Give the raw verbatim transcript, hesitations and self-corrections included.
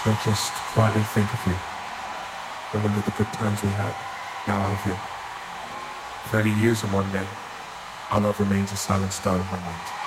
I just quietly think of you. Remember the good times we had. Now I love you. Thirty years and one day, our love remains a silent star in my mind.